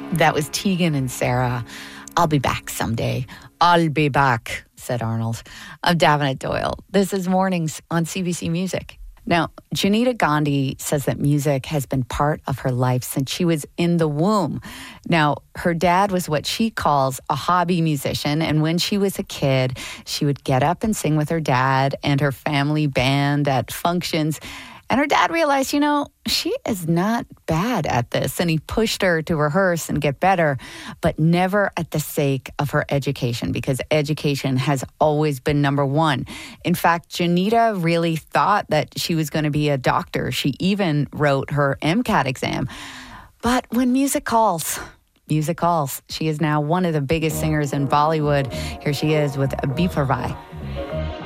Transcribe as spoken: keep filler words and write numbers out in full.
That was Tegan and Sarah. I'll be back someday. I'll be back, said Arnold. I'm Davenant Doyle. This is Mornings on C B C Music. Now, Janita Gandhi says that music has been part of her life since she was in the womb. Now, her dad was what she calls a hobby musician, and when she was a kid, she would get up and sing with her dad and her family band at functions. And her dad realized, you know, she is not bad at this. And he pushed her to rehearse and get better, but never at the sake of her education, because education has always been number one. In fact, Janita really thought that she was going to be a doctor. She even wrote her MCAT exam. But when music calls, music calls. She is now one of the biggest singers in Bollywood. Here she is with Beefarvai.